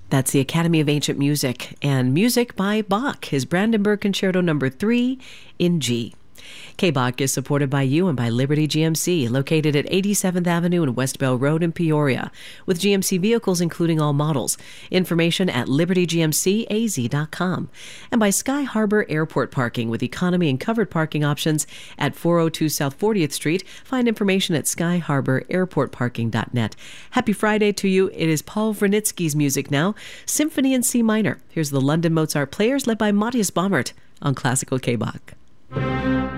That's the Academy of Ancient Music and music by Bach, his Brandenburg Concerto No. 3 in G. K-Bach is supported by you and by Liberty GMC, located at 87th Avenue and West Bell Road in Peoria, with GMC vehicles including all models. Information at libertygmcaz.com. And by Sky Harbor Airport Parking, with economy and covered parking options at 402 South 40th Street. Find information at skyharbor.airportparking.net. Happy Friday to you. It is Paul Vernitsky's music now, Symphony in C minor. Here's the London Mozart Players, led by Matthias Baumert on Classical K-Bach.